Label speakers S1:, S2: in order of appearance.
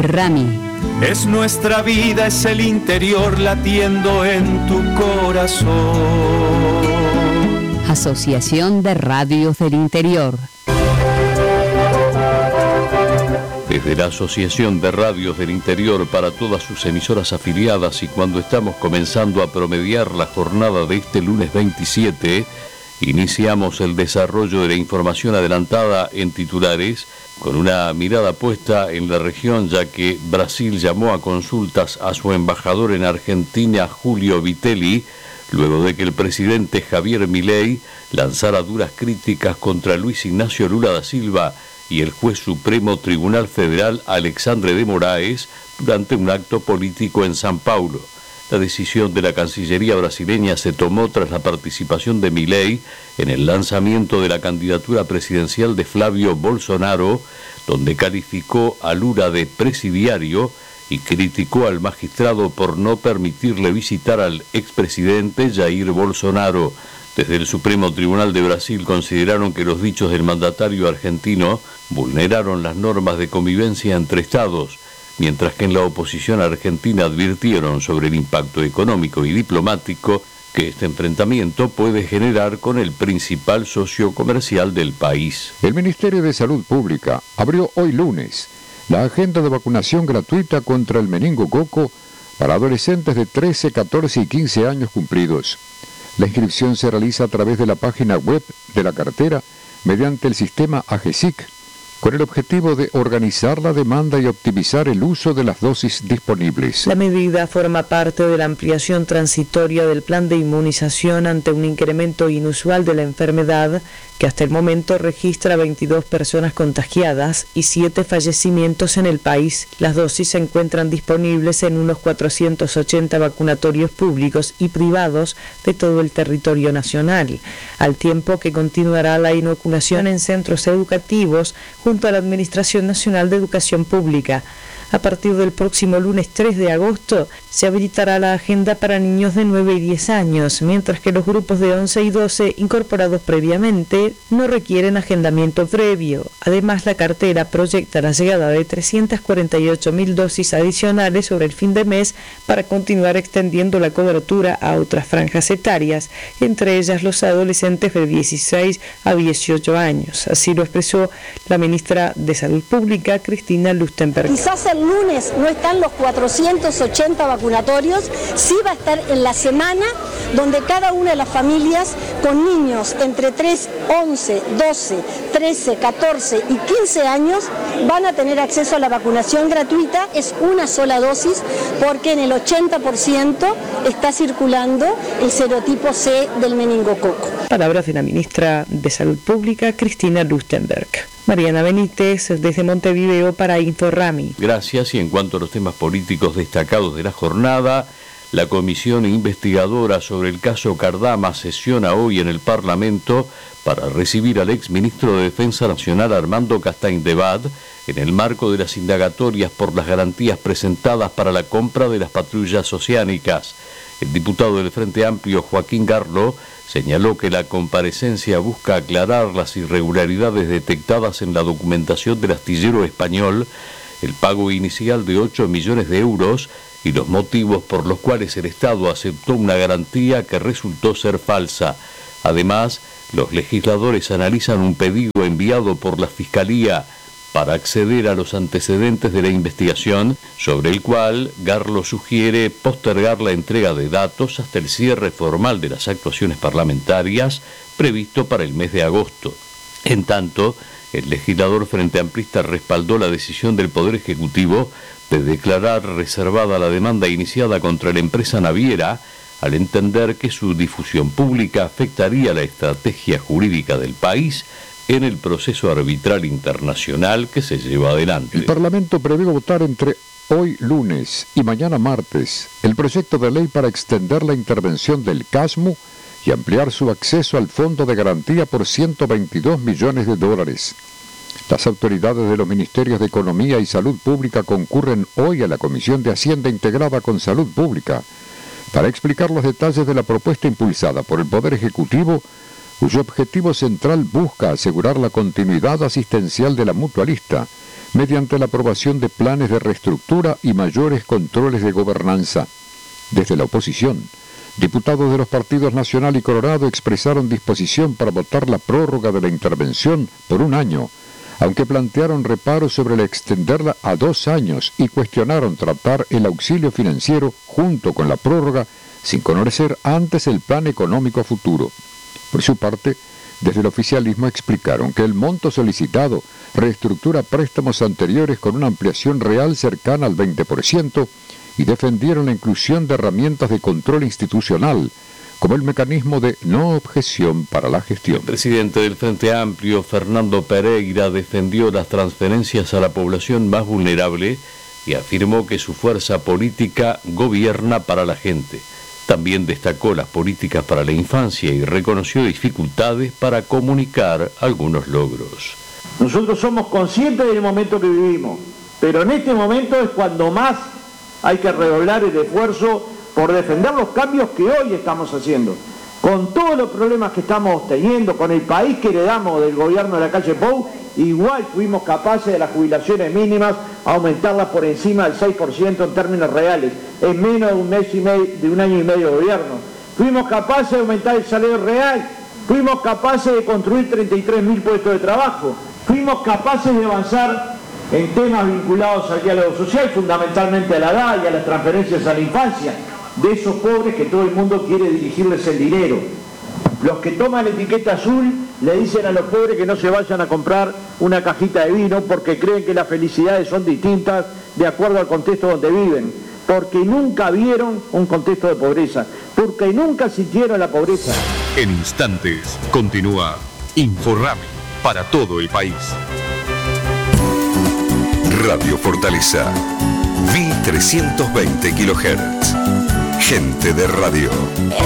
S1: Rami.
S2: Es nuestra vida, es el interior latiendo en tu corazón.
S1: Asociación de Radios del Interior.
S3: Desde la Asociación de Radios del Interior para todas sus emisoras afiliadas, y cuando estamos comenzando a promediar la jornada de este lunes 27, iniciamos el desarrollo de la información adelantada en titulares, con una mirada puesta en la región, ya que Brasil llamó a consultas a su embajador en Argentina, Julio Vitelli, luego de que el presidente Javier Milei lanzara duras críticas contra Luis Ignacio Lula da Silva y el juez supremo Tribunal Federal Alexandre de Moraes durante un acto político en São Paulo. La decisión de la Cancillería brasileña se tomó tras la participación de Milei en el lanzamiento de la candidatura presidencial de Flavio Bolsonaro, donde calificó a Lula de presidiario y criticó al magistrado por no permitirle visitar al expresidente Jair Bolsonaro. Desde el Supremo Tribunal de Brasil consideraron que los dichos del mandatario argentino vulneraron las normas de convivencia entre estados, mientras que en la oposición argentina advirtieron sobre el impacto económico y diplomático que este enfrentamiento puede generar con el principal socio comercial del país.
S4: El Ministerio de Salud Pública abrió hoy lunes la agenda de vacunación gratuita contra el meningococo para adolescentes de 13, 14 y 15 años cumplidos. La inscripción se realiza a través de la página web de la cartera mediante el sistema AGESIC, con el objetivo de organizar la demanda y optimizar el uso de las dosis disponibles.
S5: La medida forma parte de la ampliación transitoria del plan de inmunización ante un incremento inusual de la enfermedad, que hasta el momento registra 22 personas contagiadas y 7 fallecimientos en el país. Las dosis se encuentran disponibles en unos 480 vacunatorios públicos y privados de todo el territorio nacional, al tiempo que continuará la inoculación en centros educativos junto a la Administración Nacional de Educación Pública. A partir del próximo lunes 3 de agosto se habilitará la agenda para niños de 9 y 10 años, mientras que los grupos de 11 y 12 incorporados previamente no requieren agendamiento previo. Además, la cartera proyecta la llegada de 348.000 dosis adicionales sobre el fin de mes para continuar extendiendo la cobertura a otras franjas etarias, entre ellas los adolescentes de 16 a 18 años. Así lo expresó la ministra de Salud Pública, Cristina Lustenberg.
S6: Quizás el lunes no están los 480 vacunatorios, sí va a estar en la semana donde cada una de las familias con niños entre 3, 11, 12, 13, 14 y 15 años van a tener acceso a la vacunación gratuita. Es una sola dosis porque en el 80% está circulando el serotipo C del meningococo.
S5: Palabras de la ministra de Salud Pública, Cristina Lustenberg. Mariana Benítez, desde Montevideo para InfoRami.
S3: Gracias. Y en cuanto a los temas políticos destacados de la jornada, la comisión investigadora sobre el caso Cardama sesiona hoy en el Parlamento para recibir al exministro de Defensa Nacional Armando Castaing-Debat en el marco de las indagatorias por las garantías presentadas para la compra de las patrullas oceánicas. El diputado del Frente Amplio, Joaquín Garlo, señaló que la comparecencia busca aclarar las irregularidades detectadas en la documentación del astillero español, el pago inicial de 8 millones de euros y los motivos por los cuales el Estado aceptó una garantía que resultó ser falsa. Además, los legisladores analizan un pedido enviado por la Fiscalía para acceder a los antecedentes de la investigación, sobre el cual Garlo sugiere postergar la entrega de datos hasta el cierre formal de las actuaciones parlamentarias previsto para el mes de agosto. En tanto, el legislador Frente Amplista respaldó la decisión del Poder Ejecutivo de declarar reservada la demanda iniciada contra la empresa naviera, al entender que su difusión pública afectaría la estrategia jurídica del país en el proceso arbitral internacional que se lleva adelante.
S4: El Parlamento prevé votar entre hoy lunes y mañana martes el proyecto de ley para extender la intervención del CASMU y ampliar su acceso al Fondo de Garantía por $122 millones. Las autoridades de los Ministerios de Economía y Salud Pública concurren hoy a la Comisión de Hacienda integrada con Salud Pública para explicar los detalles de la propuesta impulsada por el Poder Ejecutivo, cuyo objetivo central busca asegurar la continuidad asistencial de la mutualista mediante la aprobación de planes de reestructura y mayores controles de gobernanza. Desde la oposición, diputados de los partidos Nacional y Colorado expresaron disposición para votar la prórroga de la intervención por 1 año, aunque plantearon reparos sobre el extenderla a 2 años y cuestionaron tratar el auxilio financiero junto con la prórroga sin conocer antes el plan económico futuro. Por su parte, desde el oficialismo explicaron que el monto solicitado reestructura préstamos anteriores con una ampliación real cercana al 20% y defendieron la inclusión de herramientas de control institucional, como el mecanismo de no objeción para la gestión.
S3: El presidente del Frente Amplio, Fernando Pereira, defendió las transferencias a la población más vulnerable y afirmó que su fuerza política gobierna para la gente. También destacó las políticas para la infancia y reconoció dificultades para comunicar algunos logros.
S7: Nosotros somos conscientes del momento que vivimos, pero en este momento es cuando más hay que redoblar el esfuerzo por defender los cambios que hoy estamos haciendo. Con todos los problemas que estamos teniendo, con el país que heredamos del gobierno de la calle Pou, igual fuimos capaces de las jubilaciones mínimas aumentarlas por encima del 6% en términos reales, en menos de un año y medio de gobierno. Fuimos capaces de aumentar el salario real, fuimos capaces de construir 33.000 puestos de trabajo, fuimos capaces de avanzar en temas vinculados al diálogo social, fundamentalmente a la edad y a las transferencias a la infancia, de esos pobres que todo el mundo quiere dirigirles el dinero. Los que toman la etiqueta azul le dicen a los pobres que no se vayan a comprar una cajita de vino porque creen que las felicidades son distintas de acuerdo al contexto donde viven, porque nunca vieron un contexto de pobreza, porque nunca sintieron la pobreza.
S8: En instantes continúa Inforrami para todo el país. Radio Fortaleza, 1320 kHz. Gente de radio.